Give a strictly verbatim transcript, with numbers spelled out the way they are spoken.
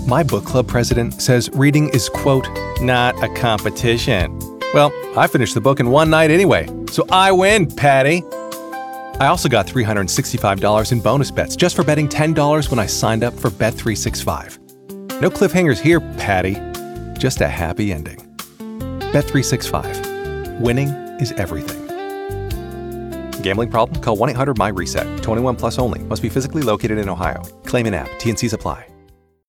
My book club president says reading is, quote, not a competition. Well, I finished the book in one night anyway, so I win, Patty. I also got three hundred sixty-five dollars in bonus bets just for betting ten dollars when I signed up for Bet three sixty-five. No cliffhangers here, Patty. Just a happy ending. Bet three sixty-five. Winning is everything. Gambling problem? Call one eight hundred M Y RESET. twenty-one plus only. Must be physically located in Ohio. Claim in app. T and Cs apply.